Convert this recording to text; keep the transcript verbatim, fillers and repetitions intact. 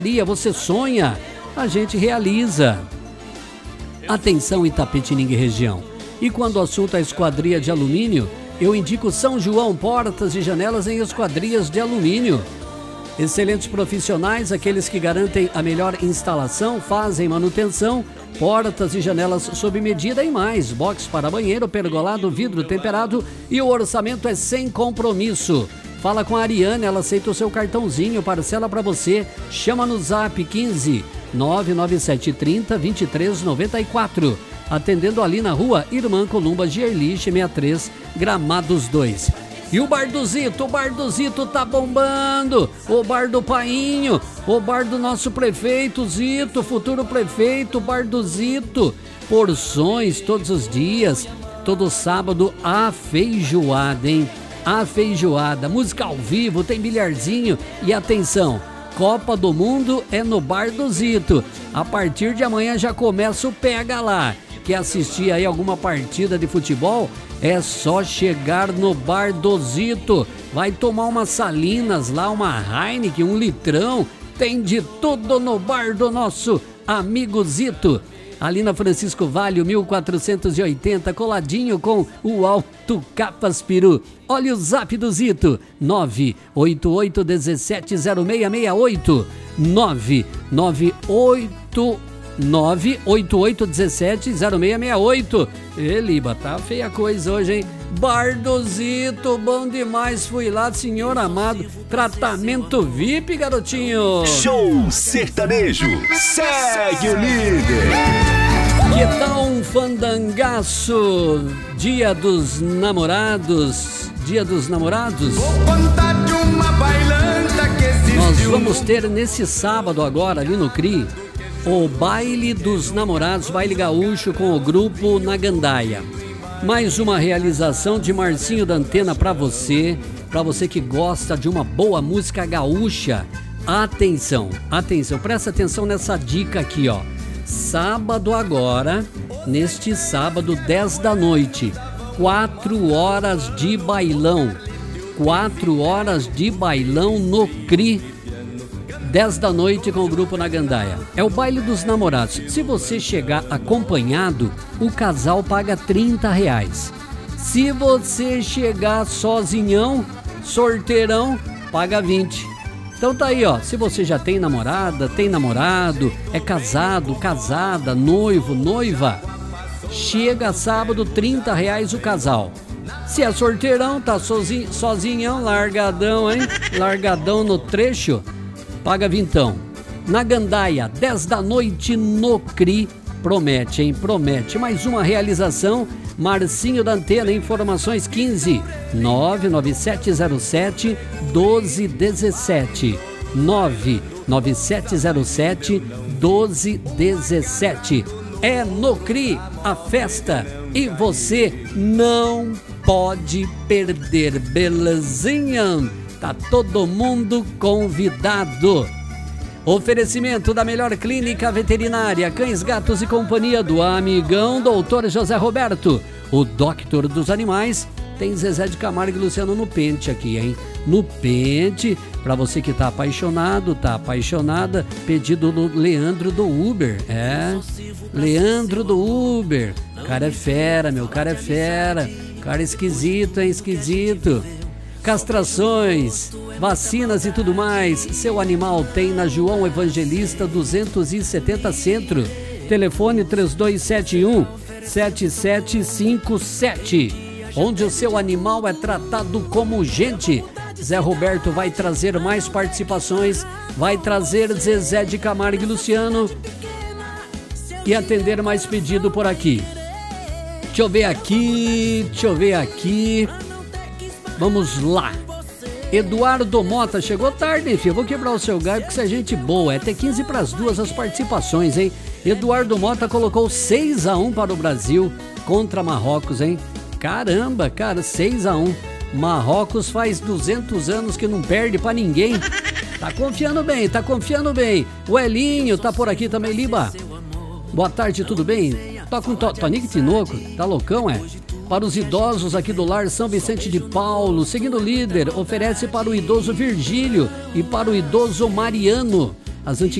Você sonha, a gente realiza. Atenção Itapetininga e região. E quando o assunto é esquadria de alumínio, eu indico São João Portas e Janelas em esquadrias de alumínio. Excelentes profissionais, aqueles que garantem a melhor instalação, fazem manutenção, portas e janelas sob medida e mais. Box para banheiro, pergolado, vidro temperado e o orçamento é sem compromisso. Fala com a Ariane, ela aceita o seu cartãozinho, parcela para você. Chama no zap quinze nove nove sete três zero dois três nove quatro. Atendendo ali na rua Irmã Columba Gierlich sessenta e três, Gramados dois. E o Bar do Zito, o Bar do Zito tá bombando. O Bar do Painho, o Bar do nosso prefeito Zito, futuro prefeito, Bar do Zito. Porções todos os dias, todo sábado a feijoada, hein? A feijoada, música ao vivo, tem bilharzinho e atenção, Copa do Mundo é no Bar do Zito. A partir de amanhã já começa o Pega Lá. Quer assistir aí alguma partida de futebol? É só chegar no Bar do Zito. Vai tomar umas salinas lá, uma Heineken, um litrão. Tem de tudo no Bar do nosso amigo Zito. Ali na Francisco Vale, mil quatrocentos e oitenta, coladinho com o Alto Capas Peru. Olha o zap do Zito, nove oito oito um sete zero seis seis oito, nove nove oito nove oito oito um sete zero seis seis oito. Eliba, tá feia a coisa hoje, hein? Bar do Zito, bom demais, fui lá, senhor amado. Tratamento V I P, garotinho. Show sertanejo, segue o líder. Que tal um fandangaço? Dia dos namorados. Dia dos namorados. Vou contar de uma bailanta que existe. Nós vamos ter nesse sábado agora ali no C R I o Baile dos Namorados, Baile Gaúcho com o grupo Na Gandaia. Mais uma realização de Marcinho da Antena para você, para você que gosta de uma boa música gaúcha. Atenção, atenção, presta atenção nessa dica aqui, ó. Sábado agora, neste sábado, dez da noite, quatro horas de bailão. quatro horas de bailão no C R I. dez da noite com o grupo Na Gandaia. É o Baile dos Namorados. Se você chegar acompanhado, o casal paga trinta reais. Se você chegar sozinhão, sorteirão, paga vinte. Então tá aí, ó. Se você já tem namorada, tem namorado, é casado, casada, noivo, noiva, chega sábado, trinta reais o casal. Se é sorteirão, tá sozinho, sozinhão, largadão, hein? Largadão no trecho, paga vintão. Na Gandaia, dez da noite no C R I. Promete, hein? Promete. Mais uma realização. Marcinho da Antena, informações quinze nove nove sete zero sete doze dezessete. nove nove sete zero sete doze dezessete. É no C R I a festa e você não pode perder, belezinha? Tá todo mundo convidado. Oferecimento da melhor clínica veterinária, cães, gatos e companhia do amigão doutor José Roberto, o doctor dos animais. Tem Zezé de Camargo e Luciano no pente aqui, hein? No pente, pra você que tá apaixonado, tá apaixonada, pedido do Leandro do Uber. É, Leandro do Uber. Cara é fera, meu, cara é fera. Cara esquisito, hein? Esquisito. Castrações, vacinas e tudo mais, seu animal tem na João Evangelista duzentos e setenta Centro. Telefone três dois sete um sete sete cinco sete, onde o seu animal é tratado como gente. Zé Roberto vai trazer mais participações, vai trazer Zezé de Camargo e Luciano e atender mais pedido por aqui. Deixa eu ver aqui, deixa eu ver aqui. Vamos lá. Eduardo Mota, chegou tarde, hein, filho? Vou quebrar o seu galho porque você é gente boa. É até quinze para as duas as participações, hein? Eduardo Mota colocou seis a um para o Brasil contra Marrocos, hein? Caramba, cara, seis a um. Marrocos faz duzentos anos que não perde para ninguém. Tá confiando bem, tá confiando bem. O Elinho tá por aqui também, Liba. Boa tarde, tudo bem? Tá com to Tonique Tinoco? Tá loucão, é? Para os idosos aqui do Lar São Vicente de Paulo, seguindo o líder, oferece para o idoso Virgílio e para o idoso Mariano. as